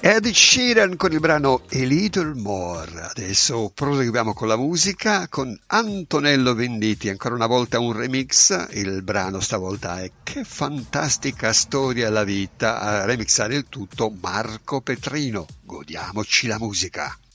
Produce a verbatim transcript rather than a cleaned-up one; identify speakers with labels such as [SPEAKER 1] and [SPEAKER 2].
[SPEAKER 1] Ed Sheeran con il brano A Little More. Adesso proseguiamo con la musica con Antonello Venditti, ancora una volta un remix. Il brano stavolta è Che fantastica storia la vita, a remixare il tutto Marco Petrino. Godiamoci la musica.